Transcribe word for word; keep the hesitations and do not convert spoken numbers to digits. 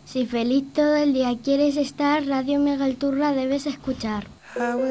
Si feliz todo el día quieres estar, Radio Miguel Turra debes escuchar.